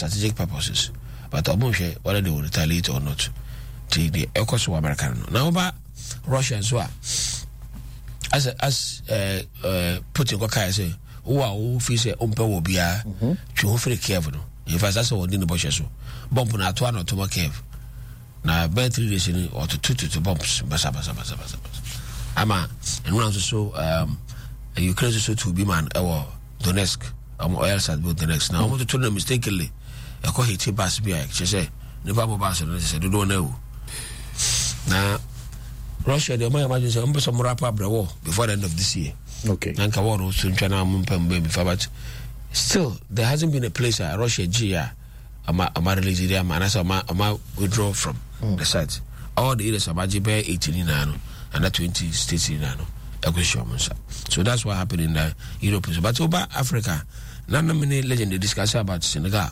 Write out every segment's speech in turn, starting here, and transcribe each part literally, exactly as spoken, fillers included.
strategic purposes. But Omushe, whether they will retaliate or not, the the Ecos of America. Now, about Russia as well. As as uh, uh, Putin Gokai say, who are who feels a umpe will be a to very careful. In fact, that's what in the bushes. Bomb on at one or two more cave. Now, bad three days in or to two to bombs. Basa basa basa basa basa. Ama and one also um Ukraine so to be man or Donetsk. Um, oil side built the next. Now, I want to tell them mistakenly. I call it pass B I. She said, never more pass. And I said, you don't know. Now, Russia, they might imagine some some wrap up the war before the end of this year. Okay. Nanka war also in China, before, but still, there hasn't been a place where Russia, G R, I'm a release there, and I saw my withdraw from mm. the site. All the areas of Ajibe eighteen in Nano, and that twenty states in Nano. So that's what happened in the Europe. But over Africa, none of many legends discuss about Senegal.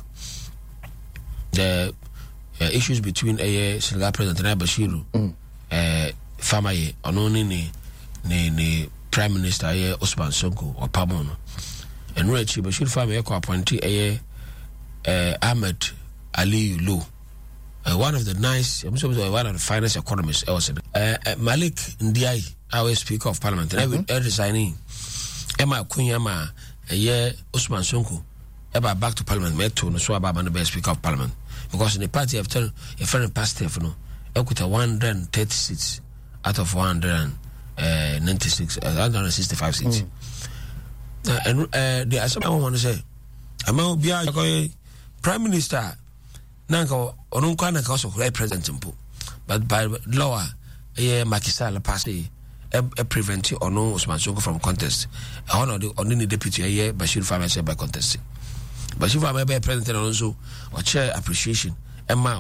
The uh, issues between a uh, Senegal President Bashiru, mm. uh, Famaye, and only the, the, the Prime Minister uh, Osman Sonko or Pamono. And Rich Bashir Famaye appointed a uh, Ahmed Ali Lo, uh, one of the nice, one of the finest economists. Uh, uh, Malik Ndiaye, our Speaker of Parliament, and mm-hmm. every resigning. Emma Kunyama, a year Osman Sonko, ever back to Parliament, met to no so about the best Speaker of Parliament. Because in the party have turned a friend past you know, equity one hundred thirty seats out of one hundred ninety-six, uh, one hundred sixty-five seats. Mm. Uh, and uh, there are some I want to say, I'm going to be Prime Minister, Nanko, or no kind of also representative, but by law, a Macky Sall passed a prevent or no Osman Sonko from contest. I honor the only deputy a year, Bashir Famaye by contesting. Bashir Famaye by president also or chair appreciation. Emma